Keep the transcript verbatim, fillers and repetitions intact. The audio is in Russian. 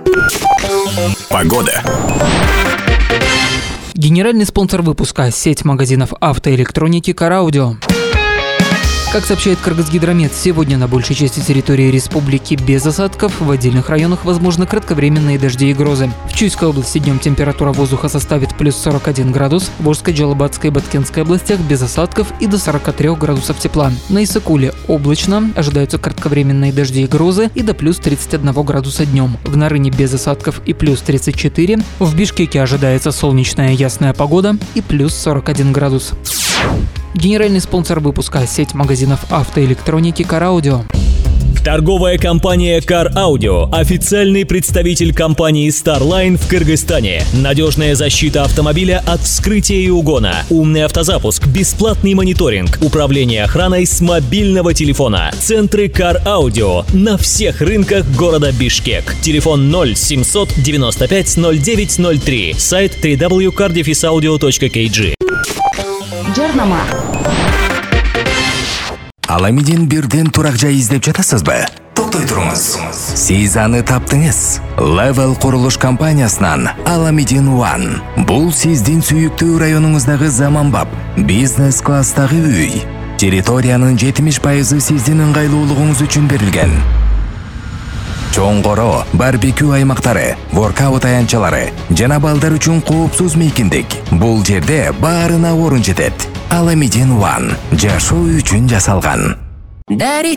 Погода. Генеральный спонсор выпуска – сеть магазинов автоэлектроники «Караудио». Как сообщает Кыргызгидромет, сегодня на большей части территории республики без осадков, в отдельных районах возможны кратковременные дожди и грозы. В Чуйской области днем температура воздуха составит плюс сорок один градус, в Орской, Джалабатской и Баткенской областях без осадков и до сорока трёх градусов тепла. На Исыкуле облачно, ожидаются кратковременные дожди и грозы и до плюс тридцати одного градуса днем. В Нарыне без осадков и плюс тридцать четыре, в Бишкеке ожидается солнечная ясная погода и плюс сорок один градус. Генеральный спонсор выпуска – сеть магазинов автоэлектроники «Караудио». Торговая компания CarAudio – официальный представитель компании Starline в Кыргызстане. Надежная защита автомобиля от вскрытия и угона, умный автозапуск, бесплатный мониторинг, управление охраной с мобильного телефона. Центры CarAudio на всех рынках города Бишкек. Телефон ноль семьсот девяносто пять ноль девять ноль три. Сайт дабл ю дабл ю дабл ю точка кар дефис аудио точка кей джи. Жарнама. Аламиден бирден турак жай издеп жатасызбы? Токтой туруңуз. Сиз аны таптыңыз. Level курулуш компаниясынан Аламиден One. Бул сиздин сүйүктүү районуңуздагы заманбап бизнес класстагы үй. Территориянын жетимиш пайызы сиздин ыңгайлуулугуңуз үчүн берилген. Чоңгоро, барбекю аймактары, воркаут аянтчалары жана балдар үчүн коопсуз мейкиндик. Бул жерде баарына орун жетет. Аламиден One жашоо үчүн жасалган. Дари